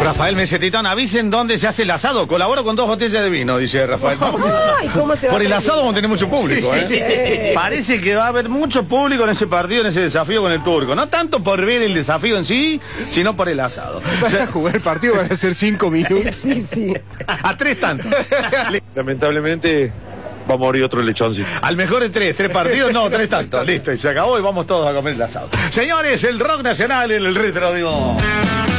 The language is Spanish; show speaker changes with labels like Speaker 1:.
Speaker 1: Rafael Mesetitón, avisen dónde se hace el asado. Colaboro con 2 botellas de vino, dice Rafael.
Speaker 2: Ay, ¿cómo se va
Speaker 1: Por
Speaker 2: a
Speaker 1: el
Speaker 2: perder?
Speaker 1: asado vamos a tener mucho público, ¿eh? Parece que va a haber mucho público en ese partido, en ese desafío con el turco. No tanto por ver el desafío en sí, sino por el asado.
Speaker 3: Vas a jugar el partido, van a ser 5 minutos.
Speaker 2: Sí.
Speaker 1: A 3 tantos.
Speaker 4: Lamentablemente va a morir otro lechoncito.
Speaker 1: Al mejor de 3 partidos, no, 3 tantos. Listo, y se acabó y vamos todos a comer el asado. Señores, el rock nacional en el Retro, digo.